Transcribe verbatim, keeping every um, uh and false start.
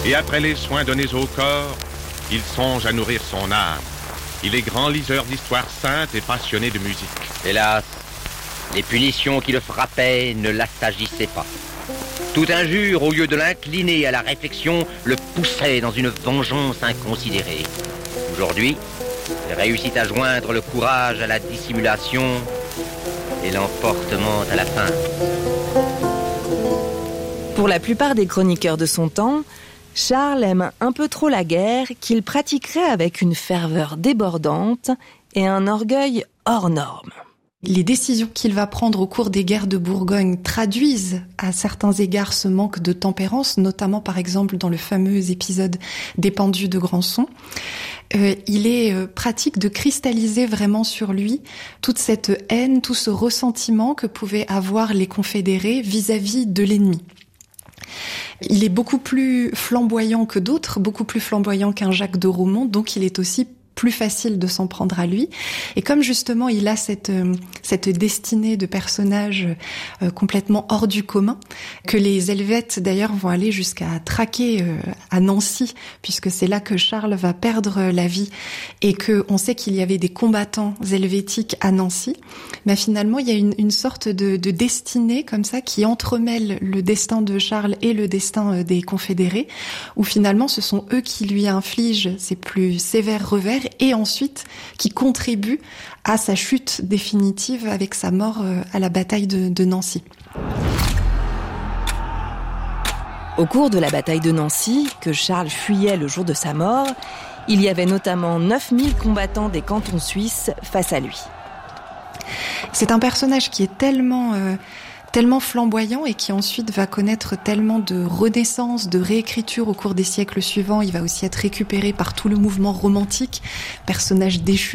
Et après les soins donnés au corps, il songe à nourrir son âme. Il est grand liseur d'histoires saintes et passionné de musique. Hélas, les punitions qui le frappaient ne l'assagissaient pas. Toute injure, au lieu de l'incliner à la réflexion, le poussait dans une vengeance inconsidérée. Aujourd'hui, il réussit à joindre le courage à la dissimulation et l'emportement à la faim. Pour la plupart des chroniqueurs de son temps, Charles aime un peu trop la guerre qu'il pratiquerait avec une ferveur débordante et un orgueil hors norme. Les décisions qu'il va prendre au cours des guerres de Bourgogne traduisent à certains égards ce manque de tempérance, notamment par exemple dans le fameux épisode des pendus de Grandson. Euh, il est euh, pratique de cristalliser vraiment sur lui toute cette haine, tout ce ressentiment que pouvaient avoir les confédérés vis-à-vis de l'ennemi. Il est beaucoup plus flamboyant que d'autres, beaucoup plus flamboyant qu'un Jacques de Romont, donc il est aussi plus facile de s'en prendre à lui. Et comme justement il a cette euh, cette destinée de personnage euh, complètement hors du commun, que les Helvètes d'ailleurs vont aller jusqu'à traquer euh, à Nancy, puisque c'est là que Charles va perdre la vie, et que on sait qu'il y avait des combattants helvétiques à Nancy. Mais finalement il y a une, une sorte de, de destinée comme ça qui entremêle le destin de Charles et le destin des confédérés, où finalement ce sont eux qui lui infligent ses plus sévères revers, et ensuite qui contribue à sa chute définitive avec sa mort à la bataille de, de Nancy. Au cours de la bataille de Nancy, que Charles fuyait le jour de sa mort, il y avait notamment neuf mille combattants des cantons suisses face à lui. C'est un personnage qui est tellement... Euh, tellement flamboyant et qui ensuite va connaître tellement de renaissance, de réécriture au cours des siècles suivants. Il va aussi être récupéré par tout le mouvement romantique, personnage déchu